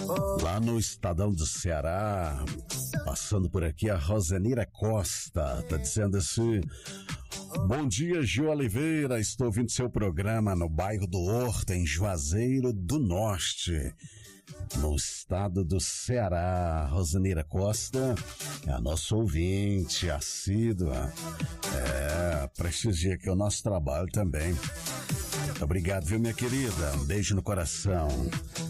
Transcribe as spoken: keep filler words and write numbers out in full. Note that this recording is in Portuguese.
Lá no Estadão do Ceará, passando por aqui, a Rosenira Costa tá dizendo assim: bom dia, Gil Oliveira, estou ouvindo seu programa no bairro do Horto, em Juazeiro do Norte, no estado do Ceará. Rosenira Costa é a nossa ouvinte assídua, é, prestigia aqui o nosso trabalho também. Obrigado, viu, minha querida? Um beijo no coração.